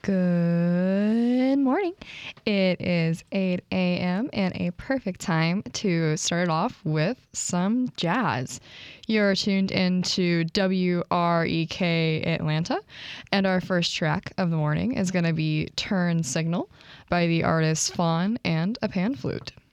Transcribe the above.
Good morning. It is 8 a.m. and a perfect time to start off with some jazz. You're tuned into WREK Atlanta, and our first track of the morning is going to be Turn Signal by the artists Fawn and a Pan Flute.